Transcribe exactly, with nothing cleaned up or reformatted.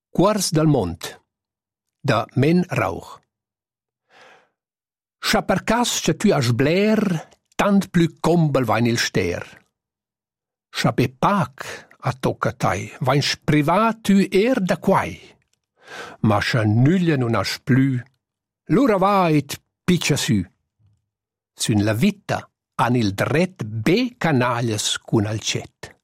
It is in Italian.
Cuors dal mond, da Men Rauch. Scha per cas cha tu has bler, tant plü combel vain il ster. Scha be pac a tocca tai, vain sprivat tu er da quai. Ma scha nülla non has plü, lura vait piccia sü. Sün la vita han il dret be canaglias cun al cet.